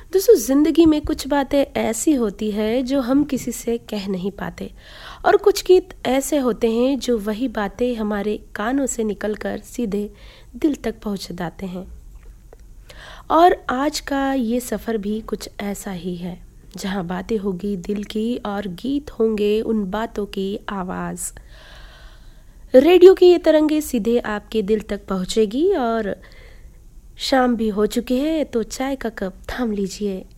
दोस्तों, ज़िंदगी में कुछ बातें ऐसी होती है जो हम किसी से कह नहीं पाते और कुछ गीत ऐसे होते हैं जो वही बातें हमारे कानों से निकलकर सीधे दिल तक पहुंच जाते हैं। और आज का ये सफ़र भी कुछ ऐसा ही है, जहां बातें होगी दिल की और गीत होंगे उन बातों की आवाज़। रेडियो की ये तरंगे सीधे आपके दिल तक पहुंचेगी और शाम भी हो चुकी है, तो चाय का कप थाम लीजिए